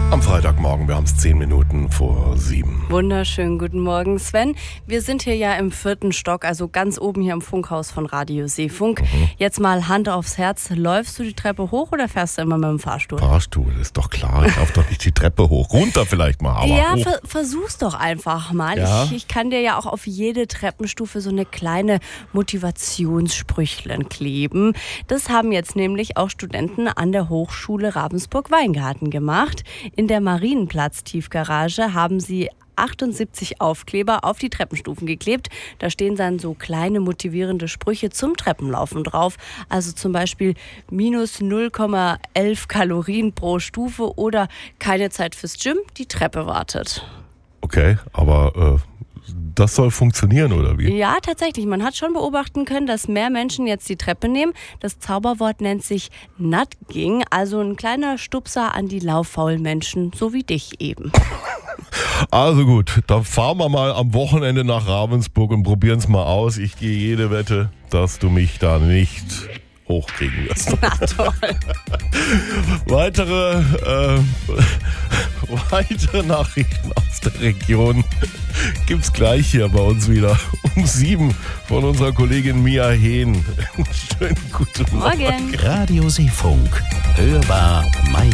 Am Freitagmorgen, wir haben es 10 Minuten vor 7. Wunderschönen guten Morgen, Sven. Wir sind hier ja im 4. Stock, also ganz oben hier im Funkhaus von Radio Seefunk. Jetzt mal Hand aufs Herz. Läufst du die Treppe hoch oder fährst du immer mit dem Fahrstuhl? Fahrstuhl, ist doch klar. Ich laufe doch nicht die Treppe hoch. Runter vielleicht mal, aber ja, hoch. versuch's doch einfach mal. Ja? Ich kann dir ja auch auf jede Treppenstufe so eine kleine Motivationssprüchlein kleben. Das haben jetzt nämlich auch Studenten an der Hochschule Ravensburg-Weingarten gemacht. In der Marienplatz-Tiefgarage haben sie 78 Aufkleber auf die Treppenstufen geklebt. Da stehen dann so kleine motivierende Sprüche zum Treppenlaufen drauf. Also zum Beispiel minus 0,11 Kalorien pro Stufe oder keine Zeit fürs Gym, die Treppe wartet. Okay, aber das soll funktionieren, oder wie? Ja, tatsächlich. Man hat schon beobachten können, dass mehr Menschen jetzt die Treppe nehmen. Das Zauberwort nennt sich Nudging, also ein kleiner Stupser an die lauffaulen Menschen, so wie dich eben. Also gut, dann fahren wir mal am Wochenende nach Ravensburg und probieren es mal aus. Ich gehe jede Wette, dass du mich da nicht hochkriegen wirst. Na toll. Weitere Nachrichten aus der Region gibt's gleich hier bei uns wieder um 7 von unserer Kollegin Mia Hehn. Schönen guten Morgen. Morgen. Radio Seefunk. Hörbar